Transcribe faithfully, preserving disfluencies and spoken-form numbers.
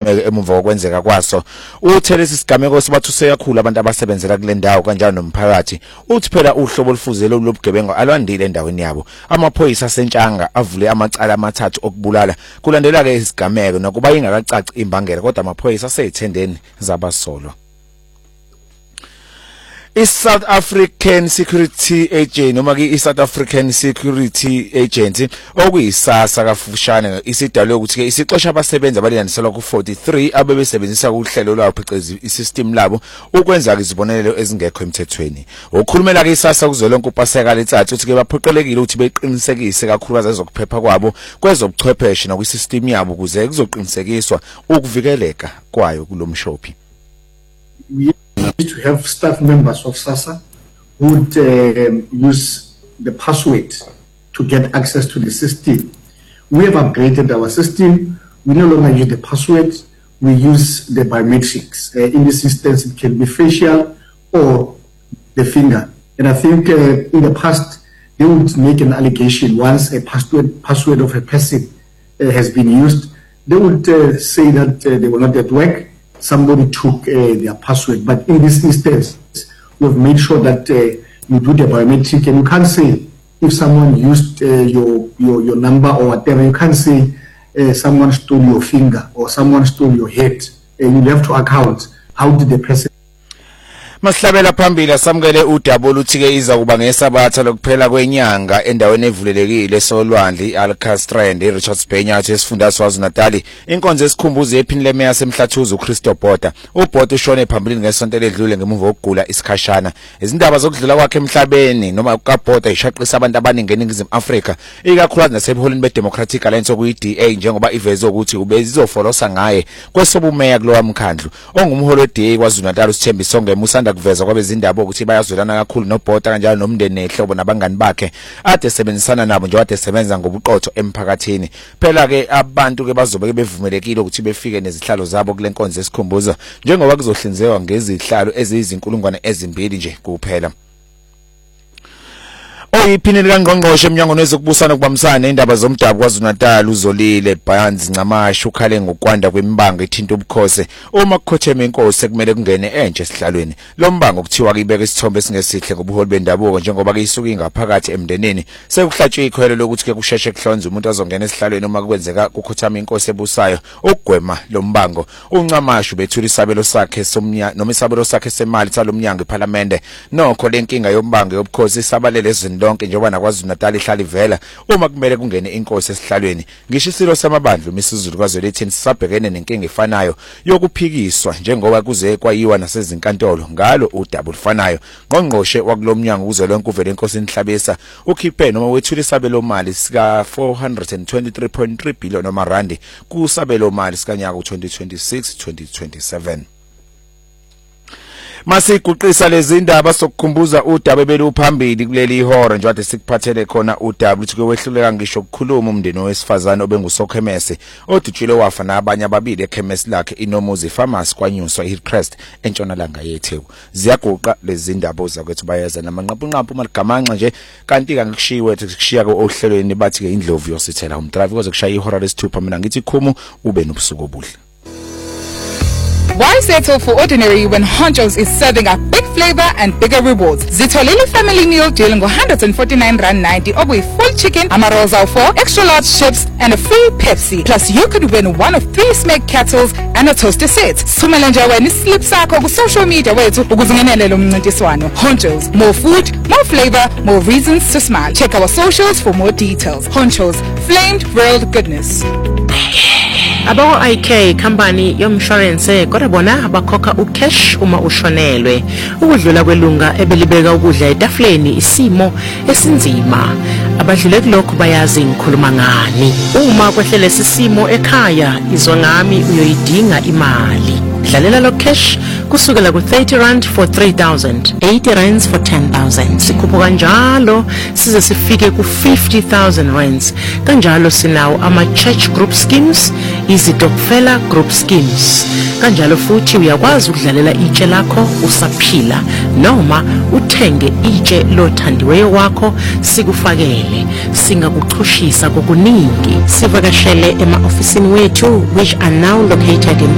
emumva kokwenzeka kwaso. Uthe lesi sigameko sibathu seyakhulu abantu abasebenzela kule ndawo kanjalo nomphakathi. Uthi phela uhlobo olufuzele lobugebengu alwandile endaweni yabo. Amaphoyisa aseNtshanga avule amacala amathathu okubulala kulandela ke isigameko nokuba ingakacaci imbangela kodwa amaphoyisa aseyithendeni zabasolo. I-South African Security Agency noma ke i-South African Security Agency okuyisasa kafushane isidalwe ukuthi ke isixosha abasebenzi abalinganiselwa ku forty-three abebesebenzisa uhlelo lwabo phecelezi i-system labo ukwenza izibonelelo ezingekho emthethweni. Ukhulumela ke isasa kuzolonke upaseka lethathu uthi ke baphoqelekile ukuthi beqinisekise kakhulukazi ezokuphepha kwabo kwezobuchwepheshe nokwi-system yabo ukuze kuzoqinisekiswa ukuvikeleka kwayo kulomshophi. We need to have staff members of SASSA who would uh, use the password to get access to the system. We have upgraded our system. We no longer use the password. We use the biometrics. Uh, in this instance, it can be facial or the finger. And I think uh, in the past, they would make an allegation once a password, password of a person uh, has been used. They would uh, say that uh, they were not at work. Somebody took uh, their password, but in this instance, we've made sure that uh, you do the biometric, and you can't say if someone used uh, your, your your number or whatever. You can't say uh, someone stole your finger or someone stole your head. Uh, you have to account how did the person. Masihlabela phambili samukele udabo luthike iza kuba ngesabatha lokuphela kwenyanga endaweni evulelekile solwandle Alcastrand eRichards Bay nyathi esifunda swaZulu-Natal. Inkonzo esikhumbuzo ephini lemeya yasemhlathuzo uChristo Bota. uBota ushone phambili ngesonto ledlule ngemuva kokugula isikhashana. Izindaba zokudlula kwakhe emhlabeni noma kaBota ishaqisa abantu abaningi eNingizimu Afrika ikakhulukazi nasebuholini beDemocratic Alliance okuyi-D A njengoba iveze ukuthi ubezizofolosa ngaye kwesobumeya kulowa mkhandlu. Ongumholi we-D A kwaZulu-Natal uSithembiso Ngemusanda kuveza kwabezindaba ukuthi bayazwelana kakhulu noBota kanjalo nomndeni nehlobo nabangani bakhe ade sebenzisana nabo nje wade sebenza ngobuqotho emphakathini. Phela ke abantu ke bazobe bevumelekile ukuthi befike nezihlalo zabo kule nkonzo esikhumbuzo njengoba kuzohlinzekwa ngezihlalo eziyizinkulungwane ezimbili nje kuphela. Oyiphini likaNgqongqoshe eMnyangweni Wezokubusana Ukubambisana indaba zomdabu kwaZulu-Natal uZolile Bhanzi Ncamashi ukhale ngokwanda kwemibanga ethinta ubukhosi uma kukhotheme inkosi kumele kungene entshe esihlalweni. Lo mbango kuthiwa kibeka isithombe esingesihle ngobuholi bendabuko njengoba ke isuka ingaphakathi emndenini sekuhlatshwe ikhwelo lokuthi ke kusheshe kuhlonze umuntu azongena esihlalweni uma kwenzeka kukhothama inkosi ebusayo ukugwema lo mbango. uNcamashi bethula isabelo sakhe somnya noma isabelo sakhe semali salomnyango eParliament nokho lenkinga yombango yobukhosi isabalele lonke njengoba nakwaZulu-Natal ihlala ivela uma kumele kungene inkosi esihlalweni. Ngisho isilo samabandlu misizulu kwaZwelithini sisabhekene nenkinga efanayo yokuphikiswa njengoba kuze kwayiwa nasezinkantolo ngalo udaba olufanayo. Ngqongqoshe wakulomnyango kuzolonke uvele inkosi enhlabesa ukhiphe noma wethula isabelo mali sika four hundred twenty-three point three billion noma randi kusabelo mali sikanyaka u-twenty twenty-six twenty twenty-seven. Masiguqisa lezi indaba sokukhumbuza udaba beluphambili kuleli ihora nje wade sikuphathele khona udaba ukuthi kwehluleka ngisho ukukhuluma umndeni wesifazane obengusokhemese odutshile wafa nabanye ababili ekhemesi lakhe iNomuzi Pharmacy kwanyuswa iHillcrest entshonalanga yeTheku. Ziyaguqa lezi indaba zakwethu bayeza namanqaphu maligamanxa nje kanti kangikushiwe ethi kushiya ke ohlelweni bathi ke indlovu yosithela umdrive koze kushaya ihora lesithupha mina ngithi khumu ube nobusuku obuhle. Why settle for ordinary when Honcho's is serving up big flavor and bigger rewards? Zitholile family meal deal ngo one hundred forty-nine rand ninety obuyi full chicken, ama-rolls awu four, extra large chips and a free Pepsi. Plus you could win one of three smoked kettles and a toaster set. Sithumela nje wena islip sakho ku social media wethu ukuze ungenele lo mncintiswano. Honcho's, more food, more flavor, more reasons to smile. Check our socials for more details. Honcho's, flamed grilled goodness. Abo I K company yomshwarense kodwa bona abakhokha ucash uma ushonelwe ukudlula kwelunga ebelibeka ukudla etafuleni isimo esinzima abadlule kulokho bayazi ngikhuluma ngani uma kwehlele sisimo ekhaya izongami uyoyidinga imali dlalela lo cash kusukela ku thirty rand for three thousand, eighty rands for ten thousand. Sikhupho kanjalo size sifike ku fifty thousand rands. Kanjalo sinawo ama church group schemes, izitokfela group schemes. Kanjalo futhi uyakwazi ukudlalela itshe lakho usaphila noma uthenge itshe lothandiweyo wakho sikufakele singakuxhushisa kokuningi. Sivakashele ema ofisini wethu which are now located in